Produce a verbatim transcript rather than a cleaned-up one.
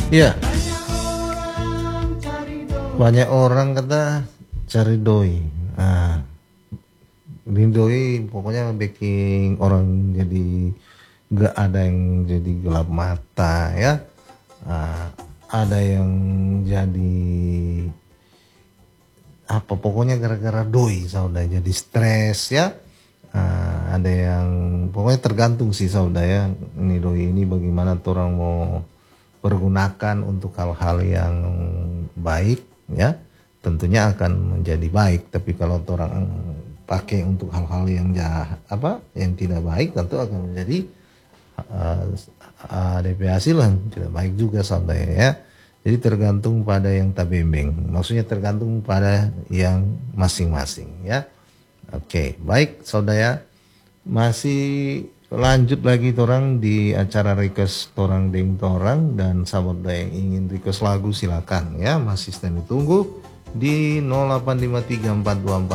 Iya. Banyak orang kata cari doi. Nah, ini doi pokoknya bikin orang jadi gak ada yang jadi gelap mata ya. Nah, ada yang jadi apa pokoknya gara-gara doi saudara jadi stres ya. Nah, ada yang pokoknya tergantung sih saudara ya. Ini doi ini bagaimana orang mau pergunakan untuk hal-hal yang baik ya, tentunya akan menjadi baik. Tapi kalau orang pakai untuk hal-hal yang jahat apa yang tidak baik, tentu akan menjadi uh, uh, D P hasil yang tidak baik juga saudara ya. Jadi tergantung pada yang tabembeng, maksudnya tergantung pada yang masing-masing ya. Oke, baik saudara, masih lanjut lagi torang di acara request torang deng torang, dan sahabat yang ingin request lagu silakan ya, masih stand ditunggu di nol delapan lima tiga empat dua empat